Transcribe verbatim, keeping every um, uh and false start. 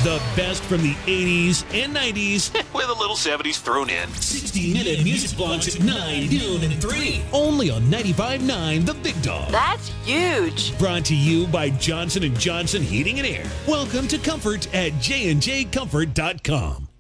The best from the eighties and nineties with a little seventies thrown in. sixty minute music blocks at nine, noon, and three. Only on ninety-five point nine The Big Dog. That's huge. Brought to you by Johnson and Johnson Heating and Air. Welcome to Comfort at j and j comfort dot com.